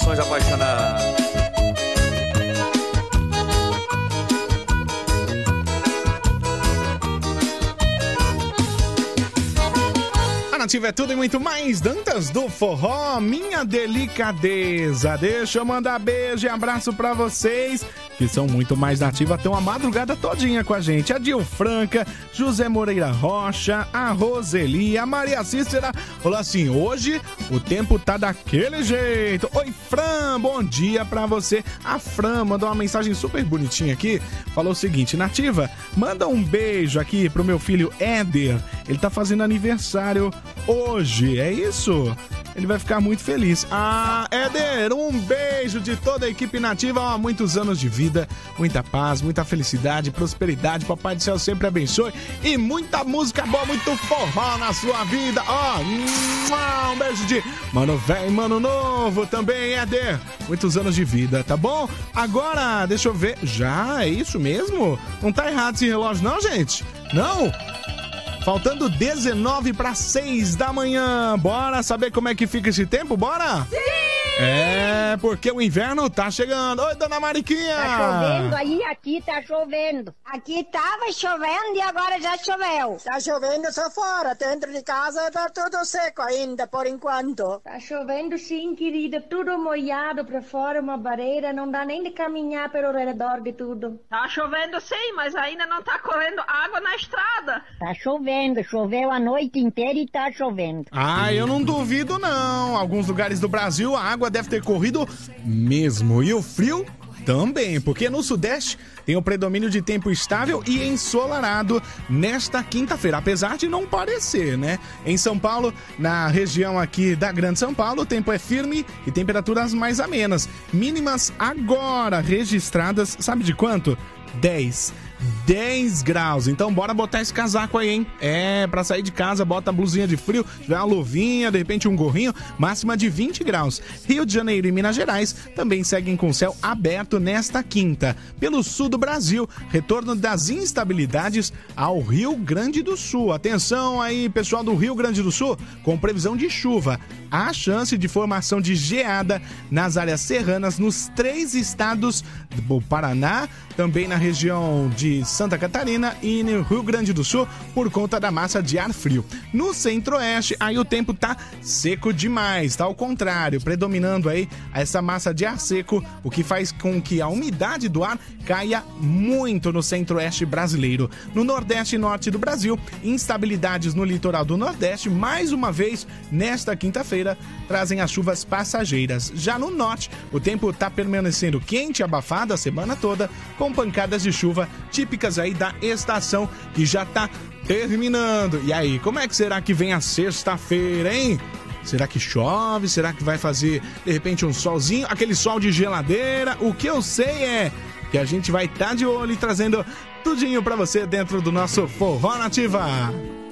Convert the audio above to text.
Corações Apaixonados. Nativa é tudo e muito mais. Dantas do Forró, minha delicadeza. Deixa eu mandar beijo e abraço pra vocês que são muito mais nativa, tem uma madrugada todinha com a gente. A Dil Franca, José Moreira Rocha, a Roseli, a Maria Cícera. Falou assim, hoje o tempo tá daquele jeito. Oi, Fran, bom dia pra você. A Fran mandou uma mensagem super bonitinha aqui. Falou o seguinte, Nativa, manda um beijo aqui pro meu filho Éder. Ele tá fazendo aniversário hoje, é isso? Ele vai ficar muito feliz. Ah, Éder, um beijo de toda a equipe Nativa. Ó, muitos anos de vida, muita paz, muita felicidade, prosperidade. Papai do céu sempre abençoe. E muita música boa, muito forró na sua vida. Ó, um beijo de mano velho e mano novo também, Éder. Muitos anos de vida, tá bom? Agora, deixa eu ver. Já, é isso mesmo? Não tá errado esse relógio não, gente? Não? Faltando 19 para 6 da manhã. Bora saber como é que fica esse tempo? Bora? Sim! É, porque o inverno tá chegando. Oi, dona Mariquinha! Tá chovendo aí, aqui tá chovendo. Aqui tava chovendo e agora já choveu. Tá chovendo só fora, dentro de casa tá tudo seco ainda, por enquanto. Tá chovendo sim, querida, tudo molhado pra fora, uma barreira, não dá nem de caminhar pelo redor de tudo. Tá chovendo sim, mas ainda não tá correndo água na estrada. Tá chovendo, choveu a noite inteira e tá chovendo. Ah, eu não duvido não. Alguns lugares do Brasil a água deve ter corrido mesmo. E o frio também, porque no Sudeste tem o predomínio de tempo estável e ensolarado nesta quinta-feira, apesar de não parecer, né? Em São Paulo, na região aqui da Grande São Paulo, o tempo é firme e temperaturas mais amenas. Mínimas agora registradas, sabe de quanto? 10 graus, então bora botar esse casaco aí, hein? É, pra sair de casa, bota a blusinha de frio, tiver uma luvinha, de repente um gorrinho, máxima de 20 graus. Rio de Janeiro e Minas Gerais também seguem com céu aberto nesta quinta. Pelo sul do Brasil, retorno das instabilidades ao Rio Grande do Sul. Atenção aí, pessoal do Rio Grande do Sul, com previsão de chuva. Há chance de formação de geada nas áreas serranas nos 3 estados do Paraná, também na região de Santa Catarina e no Rio Grande do Sul, por conta da massa de ar frio. No centro-oeste, aí o tempo tá seco demais, tá ao contrário, predominando aí essa massa de ar seco, o que faz com que a umidade do ar caia muito no centro-oeste brasileiro. No nordeste e norte do Brasil, instabilidades no litoral do nordeste, mais uma vez, nesta quinta-feira, trazem as chuvas passageiras. Já no norte, o tempo tá permanecendo quente e abafado a semana toda, com pancadas de chuva típicas aí da estação que já tá terminando. E aí, como é que será que vem a sexta-feira, hein? Será que chove? Será que vai fazer, de repente, um solzinho? Aquele sol de geladeira? O que eu sei é que a gente vai estar de olho e trazendo tudinho pra você dentro do nosso Forró Nativa.